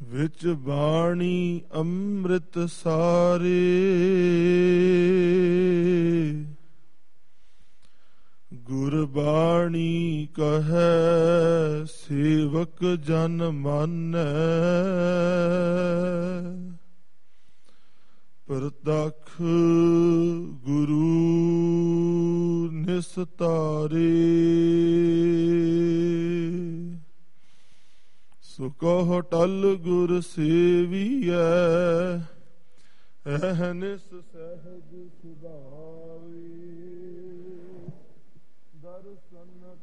ਵਿੱਚ ਬਾਣੀ ਅੰਮ੍ਰਿਤ ਸਾਰੇ, ਗੁਰਬਾਣੀ ਕਹੈ ਸੇਵਕ ਜਨ ਮਾਨੈ, ਪ੍ਰਤੱਖ ਗੁਰੂ ਨਿਸਤਾਰੇ, ਸੋ ਕਹੋ ਟਲ ਗੁਰ ਸੇਵੀਐ, ਅਹਨਿਸ ਸਹਿਜ ਸੁਭਾਏ।